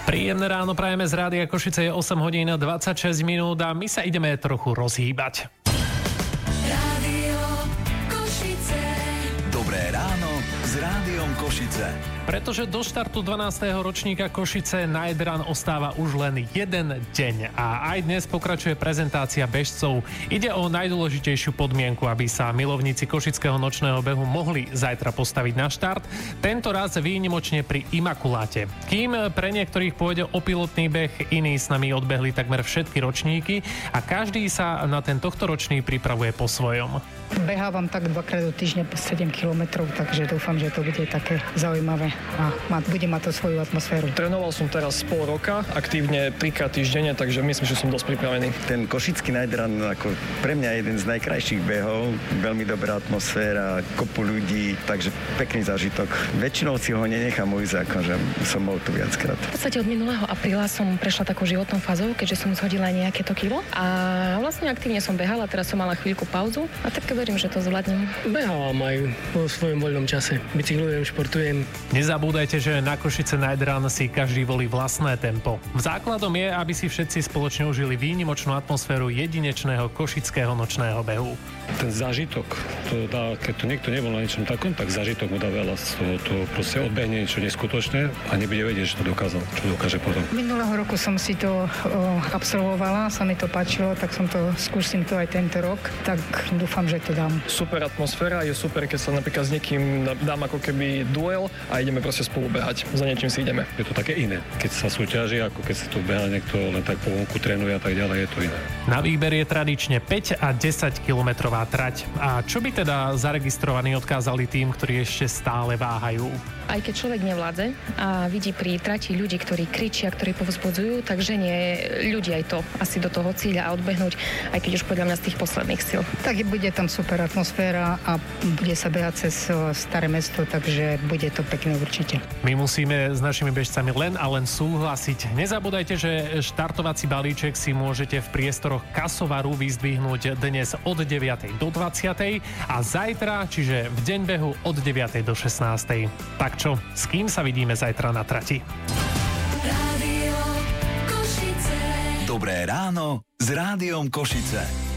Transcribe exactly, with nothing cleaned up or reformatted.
Príjemné ráno prajeme z Rádia Košice, je osem hodín dvadsaťšesť minút a my sa ideme trochu rozhýbať. Rádio Košice. Dobré ráno s Rádiom Košice. Pretože do štartu dvanásteho ročníka Košice Night Run ostáva už len jeden deň a aj dnes pokračuje prezentácia bežcov. Ide o najdôležitejšiu podmienku, aby sa milovníci košického nočného behu mohli zajtra postaviť na štart. Tento raz výnimočne pri Imakuláte. Kým pre niektorých pôjde o pilotný beh, iní s nami odbehli takmer všetky ročníky a každý sa na ten tohtoročný pripravuje po svojom. Behávam tak dvakrát do týždňa po sedem kilometrov, takže dúfam, že to bude také zaujímavé a má, bude mať to svoju atmosféru. Trénoval som teraz pol roka, aktívne trikrát týždenne, takže myslím, že som dosť pripravený. Ten košický Night Run ako pre mňa jeden z najkrajších behov, veľmi dobrá atmosféra, kopu ľudí, takže pekný zážitok. Väčšinou si ho nenechám ujsť, akože som bol tu viackrát. V podstate od minulého apríla som prešla takou životnou fázou, keďže som zhodila nejaké to kilo a vlastne aktívne som behala, teraz som mala chvíľku pauzu a tak verím, že to zvládnem. Behávam aj vo svojom voľnom čase. Bicyklujem, športujem. Nezabúdajte, že na Košice Night Run si každý volí vlastné tempo. Základom je, aby si všetci spoločne užili výnimočnú atmosféru jedinečného košického nočného behu. Ten zážitok, to dá, keď to niekto nebol na niečom takom, tak zážitok mu dá veľa z toho, to proste odbehne niečo neskutočné a nebude vedieť, že to dokázal, čo dokáže potom. Minulého roku som si to o, absolvovala, sa mi to páčilo, tak som to, skúsim to aj tento rok, tak dúfam, že to dám. Super atmosféra, je super, keď sa napríklad s niekým dám ako keby duel a ideme proste spolu behať. Za niečím si ideme. Je to také iné, keď sa súťaží, ako keď sa tu beha niekto len tak po vonku trénuje a tak ďalej, je to iné. Na výber je tradične päť a desať kilometrová trať. A čo by teda zaregistrovaní odkázali tým, ktorí ešte stále váhajú? Aj keď človek nevládze a vidí pri trati ľudí, ktorí kričia, ktorí povzbudzujú, takže nie ľudí aj to asi do toho cieľa a odbehnúť, aj keď už podľa mňa z tých posledných síl. Tak bude tam super atmosféra a bude sa behať cez staré mesto, takže bude to pekné určite. My musíme s našimi bežcami len a len súhlasiť. Nezabúdajte, že štartovací balíček si môžete v priestoroch Kasovaru vyzdvihnúť dnes od deviatej do dvadsiatej a zajtra, čiže v deň behu od deviatej do šestnástej. Tak čo, s kým sa vidíme zajtra na trati? Rádio Košice. Dobré ráno s Rádiom Košice.